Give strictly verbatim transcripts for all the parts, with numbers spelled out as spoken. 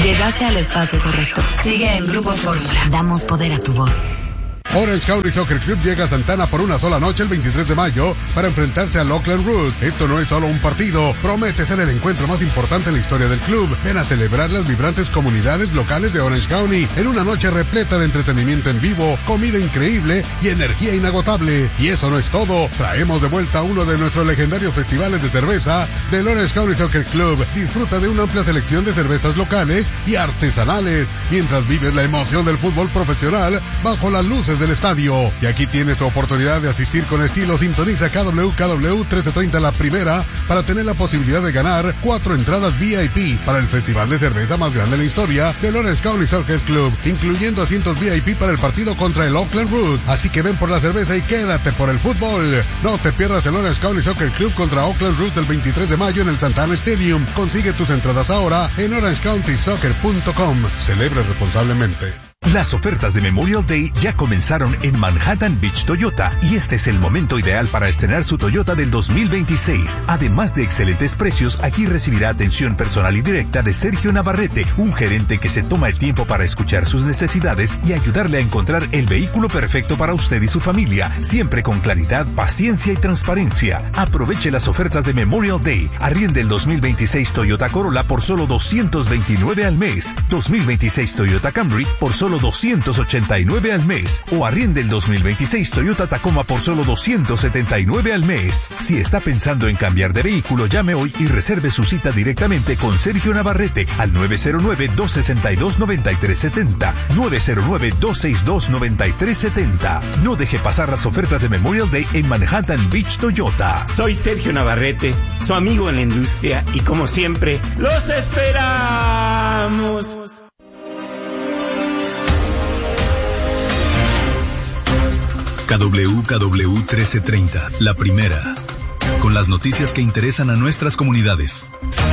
Llegaste al espacio correcto. Sigue en Grupo Fórmula. Damos poder a tu voz. Orange County Soccer Club llega a Santana por una sola noche el veintitrés de mayo para enfrentarse al Oakland Root. Esto no es solo un partido, promete ser el encuentro más importante en la historia del club. Ven a celebrar las vibrantes comunidades locales de Orange County en una noche repleta de entretenimiento en vivo, comida increíble y energía inagotable. Y eso no es todo, traemos de vuelta uno de nuestros legendarios festivales de cerveza del Orange County Soccer Club. Disfruta de una amplia selección de cervezas locales y artesanales mientras vives la emoción del fútbol profesional bajo las luces del estadio. Y aquí tienes tu oportunidad de asistir con estilo. Sintoniza K W K W trece treinta La Primera para tener la posibilidad de ganar cuatro entradas V I P para el festival de cerveza más grande de la historia del Orange County Soccer Club, incluyendo asientos V I P para el partido contra el Oakland Root. Así que ven por la cerveza y quédate por el fútbol. No te pierdas el Orange County Soccer Club contra Oakland Root el veintitrés de mayo en el Santana Stadium. Consigue tus entradas ahora en orange county soccer punto com. Celebre responsablemente. Las ofertas de Memorial Day ya comenzaron en Manhattan Beach Toyota y este es el momento ideal para estrenar su Toyota del dos mil veintiséis. Además de excelentes precios, aquí recibirá atención personal y directa de Sergio Navarrete, un gerente que se toma el tiempo para escuchar sus necesidades y ayudarle a encontrar el vehículo perfecto para usted y su familia, siempre con claridad, paciencia y transparencia. Aproveche las ofertas de Memorial Day. Arriende el dos mil veintiséis Toyota Corolla por solo doscientos veintinueve al mes, dos mil veintiséis Toyota Camry por solo doscientos ochenta y nueve al mes o arriende el dos mil veintiséis Toyota Tacoma por solo doscientos setenta y nueve al mes. Si está pensando en cambiar de vehículo, llame hoy y reserve su cita directamente con Sergio Navarrete al nueve cero nueve, dos seis dos, nueve tres siete cero, nueve cero nueve, dos seis dos, nueve tres siete cero. No deje pasar las ofertas de Memorial Day en Manhattan Beach Toyota. Soy Sergio Navarrete, su amigo en la industria y como siempre, ¡los esperamos! K W K W trece treinta, La Primera, con las noticias que interesan a nuestras comunidades.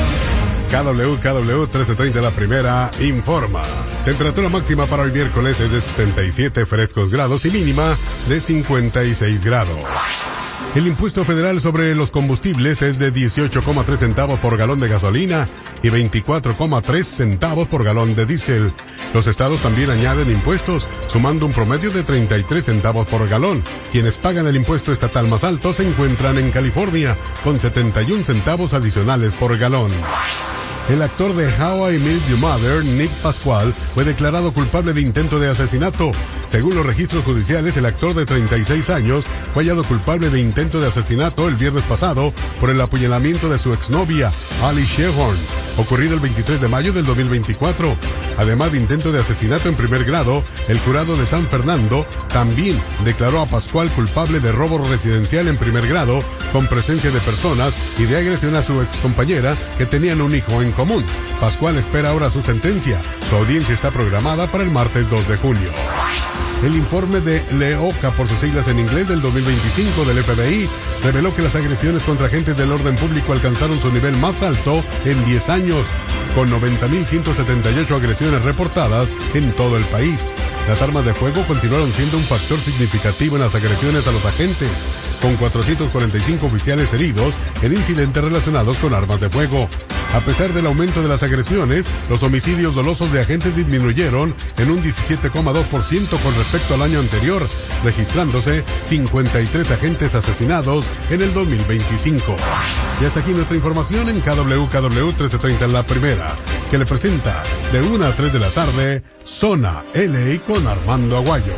K W K W trece treinta La Primera informa. Temperatura máxima para hoy miércoles es de sesenta y siete frescos grados y mínima de cincuenta y seis grados. El impuesto federal sobre los combustibles es de dieciocho coma tres centavos por galón de gasolina y veinticuatro coma tres centavos por galón de diésel. Los estados también añaden impuestos, sumando un promedio de treinta y tres centavos por galón. Quienes pagan el impuesto estatal más alto se encuentran en California, con setenta y un centavos adicionales por galón. El actor de How I Met Your Mother, Nick Pasquale, fue declarado culpable de intento de asesinato. Según los registros judiciales, el actor de treinta y seis años fue hallado culpable de intento de asesinato el viernes pasado por el apuñalamiento de su exnovia, Ali Shehorn, ocurrido el veintitrés de mayo del dos mil veinticuatro. Además de intento de asesinato en primer grado, el jurado de San Fernando también declaró a Pascual culpable de robo residencial en primer grado con presencia de personas y de agresión a su excompañera que tenían un hijo en común. Pascual espera ahora su sentencia. Su audiencia está programada para el martes dos de junio. El informe de LEOCA, por sus siglas en inglés, del dos mil veinticinco del F B I, reveló que las agresiones contra agentes del orden público alcanzaron su nivel más alto en diez años, con noventa mil ciento setenta y ocho agresiones reportadas en todo el país. Las armas de fuego continuaron siendo un factor significativo en las agresiones a los agentes, con cuatrocientos cuarenta y cinco oficiales heridos en incidentes relacionados con armas de fuego. A pesar del aumento de las agresiones, los homicidios dolosos de agentes disminuyeron en un diecisiete coma dos por ciento con respecto al año anterior, registrándose cincuenta y tres agentes asesinados en el dos mil veinticinco. Y hasta aquí nuestra información en K W K W trece treinta La Primera, que le presenta de una a tres de la tarde, Zona L A con Armando Aguayo.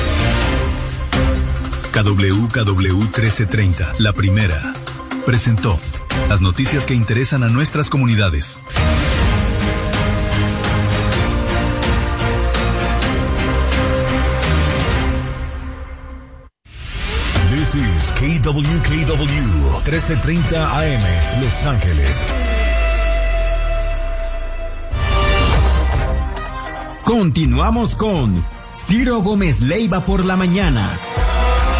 K W K W trece treinta, La Primera, presentó las noticias que interesan a nuestras comunidades. This is K W K W trece treinta A M, Los Ángeles. Continuamos con Ciro Gómez Leiva por la mañana.